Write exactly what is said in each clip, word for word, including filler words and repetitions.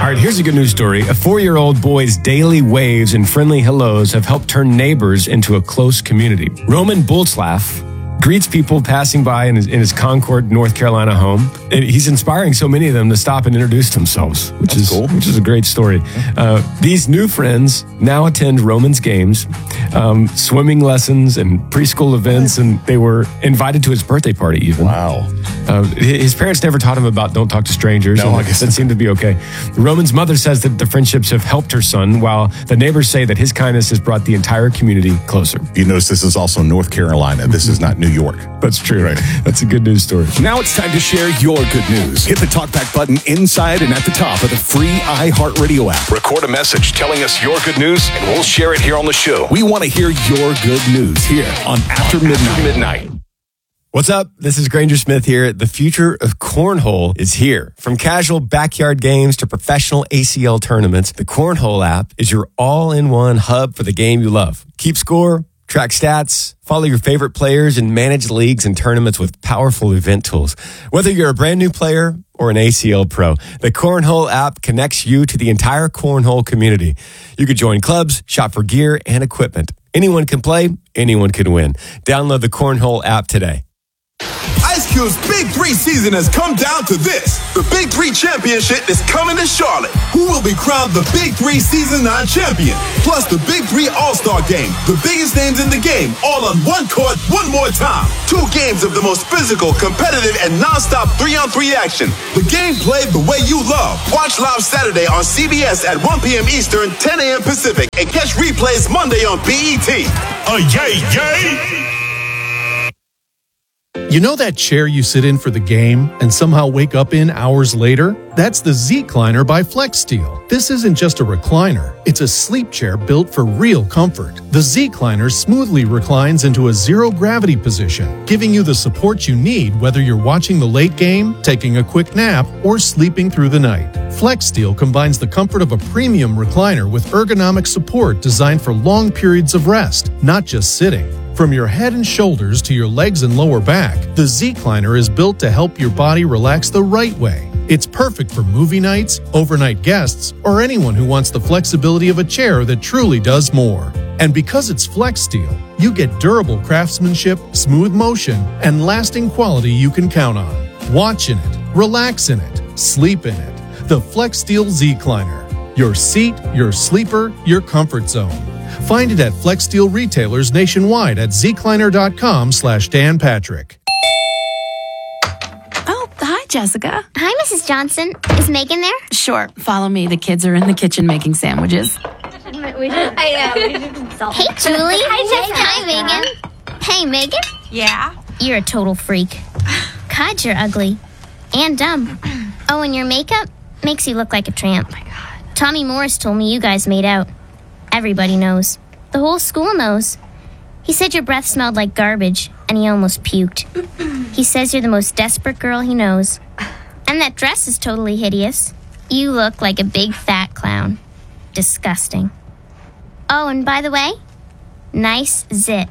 All right, here's a good news story. A four-year-old boy's daily waves and friendly hellos have helped turn neighbors into a close community. Roman Bultzlaff greets people passing by in his, in his Concord, North Carolina home. And he's inspiring so many of them to stop and introduce themselves, which That's is cool. which is a great story. Uh, these new friends now attend Roman's games, um, swimming lessons, and preschool events, and they were invited to his birthday party even. Wow. Uh, his parents never taught him about don't talk to strangers. No, and I guess that not. seemed to be okay. Roman's mother says that the friendships have helped her son, while the neighbors say that his kindness has brought the entire community closer. You notice this is also North Carolina. This is not New York. That's true. Right. That's a good news story. Now it's time to share your good news. Hit the talkback button inside and at the top of the free iHeartRadio app. Record a message telling us your good news, and we'll share it here on the show. We want to hear your good news here on After Midnight. After midnight. What's up? This is Granger Smith here. The future of cornhole is here. From casual backyard games to professional A C L tournaments, the Cornhole app is your all-in-one hub for the game you love. Keep score, track stats, follow your favorite players, and manage leagues and tournaments with powerful event tools. Whether you're a brand new player or an A C L pro, the Cornhole app connects you to the entire cornhole community. You can join clubs, shop for gear and equipment. Anyone can play, anyone can win. Download the Cornhole app today. Ice Cube's Big Three season has come down to this. The Big Three Championship is coming to Charlotte. Who will be crowned the Big Three Season nine champion? Plus the Big Three All-Star Game. The biggest names in the game, all on one court, one more time. Two games of the most physical, competitive, and non-stop three-on-three action. The game played the way you love. Watch live Saturday on C B S at one p.m. Eastern, ten a.m. Pacific. And catch replays Monday on B E T. Uh, yay, yay! You know that chair you sit in for the game and somehow wake up in hours later? That's the Z-Cliner by FlexSteel. This isn't just a recliner. It's a sleep chair built for real comfort. The Z-Cliner smoothly reclines into a zero-gravity position, giving you the support you need whether you're watching the late game, taking a quick nap, or sleeping through the night. FlexSteel combines the comfort of a premium recliner with ergonomic support designed for long periods of rest, not just sitting. From your head and shoulders to your legs and lower back, the Z-Cliner is built to help your body relax the right way. It's perfect for movie nights, overnight guests, or anyone who wants the flexibility of a chair that truly does more. And because it's FlexSteel, you get durable craftsmanship, smooth motion, and lasting quality you can count on. Watch in it, relax in it, sleep in it. The FlexSteel Z-Cliner. Your seat, your sleeper, your comfort zone. Find it at FlexSteel retailers nationwide at zcliner.com slash Dan Patrick. Oh, hi, Jessica. Hi, Missus Johnson. Is Megan there? Sure. Follow me. The kids are in the kitchen making sandwiches. Hey, Julie. Hi, Jessica. Hi, Megan. Hey, Megan. Yeah? You're a total freak. God, you're ugly. And dumb. Oh, and your makeup makes you look like a tramp. Oh, my God. Tommy Morris told me you guys made out. Everybody knows. The whole school knows. He said your breath smelled like garbage, and he almost puked. He says you're the most desperate girl he knows. And that dress is totally hideous. You look like a big fat clown. Disgusting. Oh, and by the way, nice zit.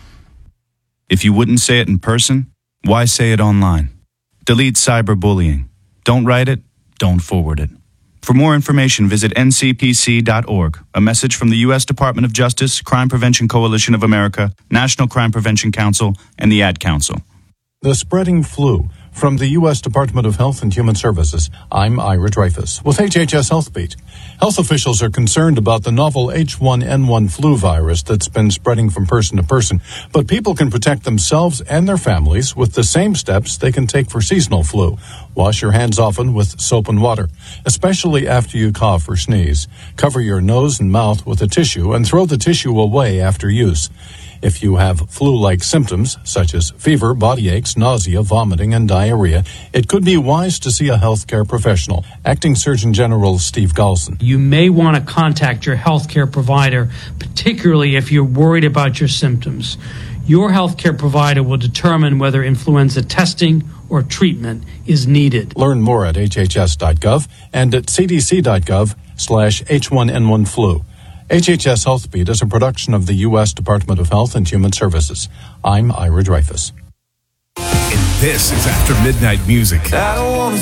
If you wouldn't say it in person, why say it online? Delete cyberbullying. Don't write it, don't forward it. For more information, visit N C P C dot org. A message from the U S Department of Justice, Crime Prevention Coalition of America, National Crime Prevention Council, and the Ad Council. The spreading flu. From the U S Department of Health and Human Services, I'm Ira Dreyfus with H H S Health Beat. Health officials are concerned about the novel H one N one flu virus that's been spreading from person to person, but people can protect themselves and their families with the same steps they can take for seasonal flu. Wash your hands often with soap and water, especially after you cough or sneeze. Cover your nose and mouth with a tissue and throw the tissue away after use. If you have flu-like symptoms, such as fever, body aches, nausea, vomiting, and diarrhea, it could be wise to see a healthcare professional. Acting Surgeon General Steve Galson. You may want to contact your healthcare provider, particularly if you're worried about your symptoms. Your healthcare provider will determine whether influenza testing or treatment is needed. Learn more at H H S dot gov and at C D C dot gov slash H one N one flu. H H S Health Beat is a production of the U S Department of Health and Human Services. I'm Ira Dreyfus. And this is After Midnight Music. I don't want to